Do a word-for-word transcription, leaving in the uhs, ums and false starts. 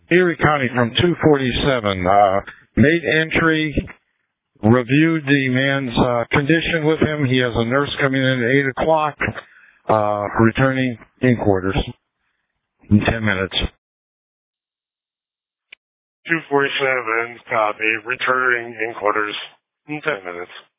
Erie County from two forty-seven. Uh, made entry, reviewed the man's uh, condition with him. He has a nurse coming in at eight o'clock, uh, returning in quarters in ten minutes. two forty-seven, copy, returning in quarters in ten minutes.